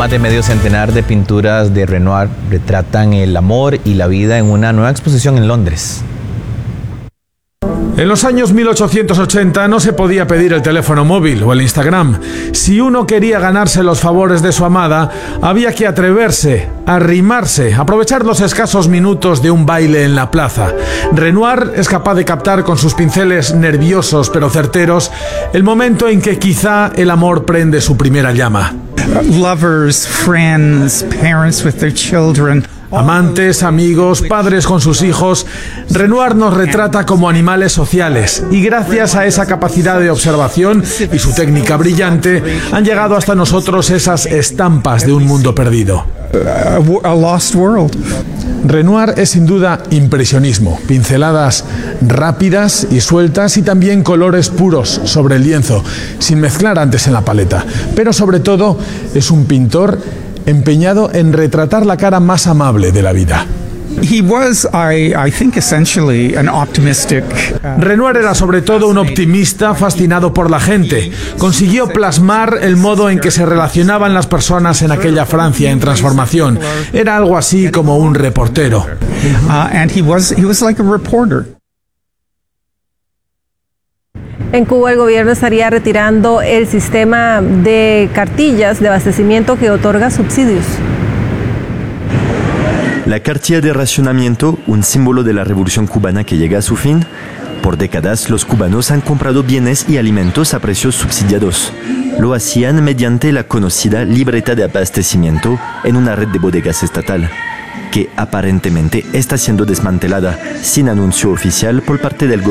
Más de medio centenar de pinturas de Renoir retratan el amor y la vida en una nueva exposición en Londres. En los años 1880 no se podía pedir el teléfono móvil o el Instagram. Si uno quería ganarse los favores de su amada, había que atreverse, arrimarse, aprovechar los escasos minutos de un baile en la plaza. Renoir es capaz de captar con sus pinceles nerviosos pero certeros el momento en que quizá el amor prende su primera llama. Lovers, friends, parents with their children. Amantes, amigos, padres con sus hijos, Renoir nos retrata como animales sociales y gracias a esa capacidad de observación y su técnica brillante han llegado hasta nosotros esas estampas de un mundo perdido. A lost world. Renoir es sin duda impresionismo, pinceladas rápidas y sueltas y también colores puros sobre el lienzo, sin mezclar antes en la paleta. Pero sobre todo es un pintor empeñado en retratar la cara más amable de la vida. He was, I think, essentially an optimistic. Renoir era sobre todo un optimista fascinado por la gente. Consiguió plasmar el modo en que se relacionaban las personas en aquella Francia en transformación. Era algo así como un reportero. And he was like a reporter. En Cuba el gobierno estaría retirando el sistema de cartillas de abastecimiento que otorga subsidios. La cartilla de racionamiento, un símbolo de la revolución cubana que llega a su fin. Por décadas los cubanos han comprado bienes y alimentos a precios subsidiados. Lo hacían mediante la conocida libreta de abastecimiento en una red de bodegas estatal, que aparentemente está siendo desmantelada sin anuncio oficial por parte del gobierno.